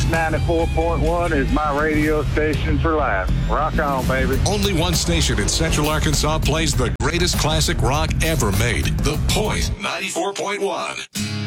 94.1 is my radio station for life. Rock on, baby. Only one station in Central Arkansas plays the greatest classic rock ever made. The Point 94.1.